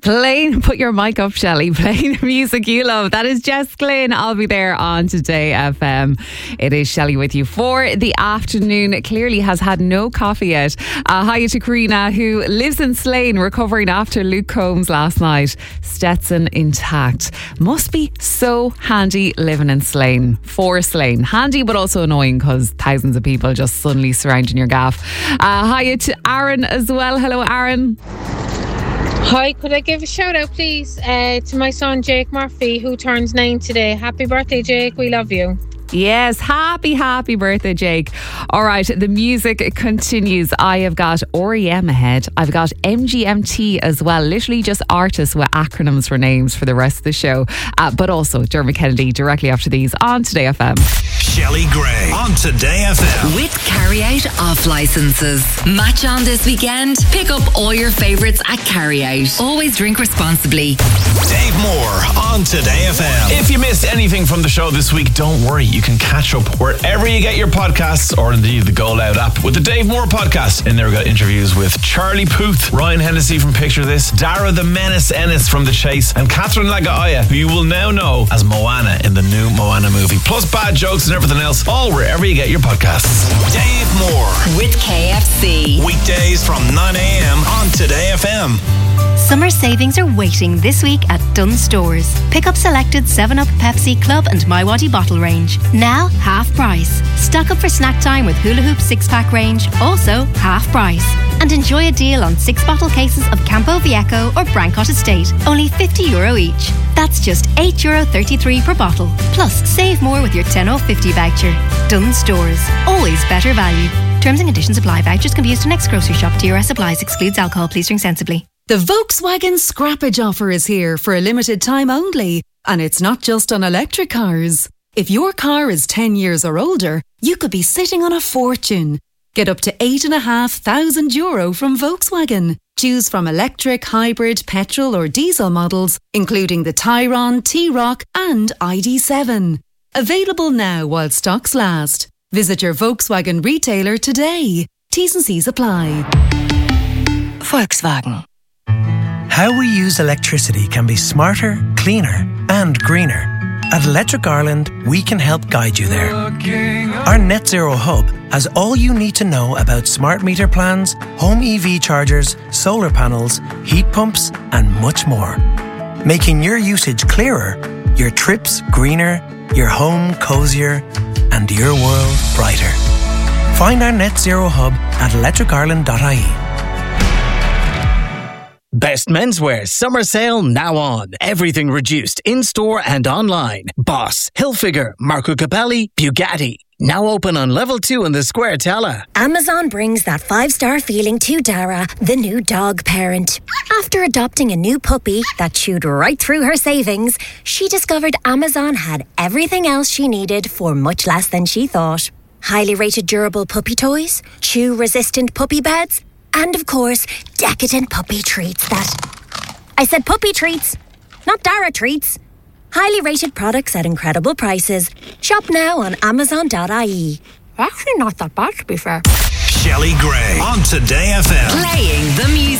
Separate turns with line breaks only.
Put your mic up, Shelley. Playing the music you love. That is Jess Glynn. I'll be there on Today FM. It is Shelley with you for the afternoon. Clearly has had no coffee yet. Hiya to Karina, who lives in Slane, recovering after Luke Combs last night. Stetson intact. Must be so handy living in Slane. For Slane. Handy but also annoying because thousands of people just suddenly surrounding your gaff. Hiya to Aaron as well. Hello, Aaron.
Hi, could I give a shout out please to my son Jake Murphy, who turns 9 today. Happy birthday, Jake, we love you.
Yes, happy birthday, Jake. All right, the music continues. I have got REM ahead. I've got MGMT as well. Literally just artists with acronyms for names for the rest of the show. But also Dermot Kennedy directly after these on Today FM.
Shelley Gray on Today FM.
With Carryout off licenses. Match on this weekend. Pick up all your favourites at Carryout. Always drink responsibly.
Dave Moore on Today FM.
If you missed anything from the show this week, don't worry. You can catch up wherever you get your podcasts, or indeed the Go Loud app with the Dave Moore podcast. In there we got interviews with Charlie Puth, Ryan Hennessy from Picture This, Dara the Menace Ennis from The Chase, and Catherine Lagaia, who you will now know as Moana in the new Moana movie. Plus bad jokes and everything else, all wherever you get your podcasts.
Dave Moore
with KFC.
Weekdays from 9 a.m. on Today FM.
Summer savings are waiting this week at Dunnes Stores. Pick up selected 7-Up, Pepsi, Club and MiWadi bottle range. Now half price. Stock up for snack time with Hula Hoop 6-pack range, also half price. And enjoy a deal on 6 bottle cases of Campo Viejo or Brancott Estate, only €50 each. That's just €8.33 per bottle. Plus, save more with your 10/50 voucher. Dunnes Stores. Always better value. Terms and conditions apply. Vouchers can be used to next grocery shop. TRS applies. Excludes alcohol. Please drink sensibly.
The Volkswagen Scrappage offer is here for a limited time only. And it's not just on electric cars. If your car is 10 years or older, you could be sitting on a fortune. Get up to €8,500 from Volkswagen. Choose from electric, hybrid, petrol or diesel models, including the Tayron, T-Roc and ID.7. Available now while stocks last. Visit your Volkswagen retailer today. T's and C's apply.
Volkswagen. How we use electricity can be smarter, cleaner and greener. At Electric Ireland, we can help guide you there. Our Net Zero Hub has all you need to know about smart meter plans, home EV chargers, solar panels, heat pumps and much more. Making your usage clearer, your trips greener, your home cosier and your world brighter. Find our Net Zero Hub at electricireland.ie.
Best menswear summer sale now on. Everything reduced in-store and online. Boss, Hilfiger, Marco Capelli, Bugatti. Now open on level 2 in the Square Tella.
Amazon brings that 5-star feeling to Dara, the new dog parent. After adopting a new puppy that chewed right through her savings, she discovered Amazon had everything else she needed for much less than she thought. Highly rated durable puppy toys, chew-resistant puppy beds, and of course, decadent puppy treats that... I said puppy treats, not Dara treats. Highly rated products at incredible prices. Shop now on Amazon.ie. Actually not that bad, to be fair.
Shelley Gray on Today FM.
Playing the music.